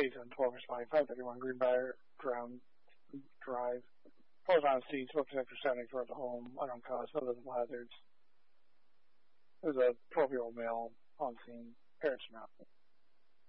case on 12 responding 531 Greenbrier Drive. Pulls on seats, smoke detector sounding throughout the home, unknown cause, no visible hazards. There's a 12-year-old male on scene, parents not.